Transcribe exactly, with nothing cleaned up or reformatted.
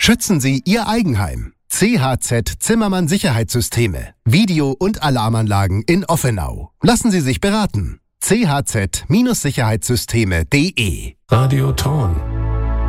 Schützen Sie Ihr Eigenheim. C H Z Zimmermann Sicherheitssysteme. Video- und Alarmanlagen in Offenau. Lassen Sie sich beraten. c h z Sicherheitssysteme punkt de Radio Thorn.